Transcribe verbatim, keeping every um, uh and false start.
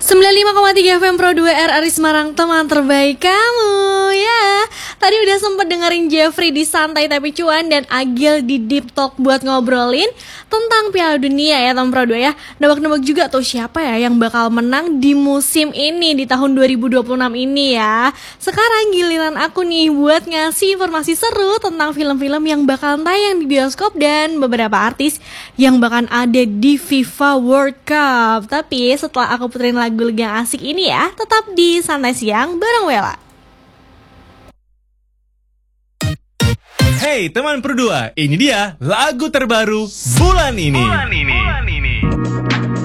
sembilan puluh lima koma tiga F M Pro dua R R I Semarang, teman terbaik kamu. Ya, tadi udah sempet dengerin Jeffrey di Santai Tapi Cuan dan Agil di Deep Talk buat ngobrolin tentang Piala Dunia ya, teman Pro dua ya. Nebak-nebak juga tuh siapa ya yang bakal menang di musim ini, di tahun dua ribu dua puluh enam ini ya. Sekarang giliran aku nih buat ngasih informasi seru tentang film-film yang bakal tayang di bioskop dan beberapa artis yang bakal ada di FIFA World Cup. Tapi setelah aku puterin lagu yang asik ini ya, tetap di Santai Siang bareng Wela. Hey teman Pro dua, ini dia lagu terbaru bulan ini. Bulan ini.